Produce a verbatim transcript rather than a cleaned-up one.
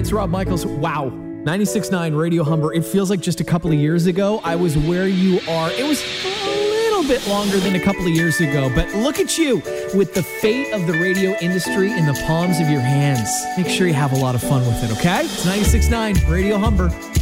it's Rob Michaels. Wow. ninety-six point nine Radio Humber. It feels like just a couple of years ago I was where you are. It was a little bit longer than a couple of years ago, but look at you with the fate of the radio industry in the palms of your hands. Make sure you have a lot of fun with it, okay? It's ninety-six point nine Radio Humber.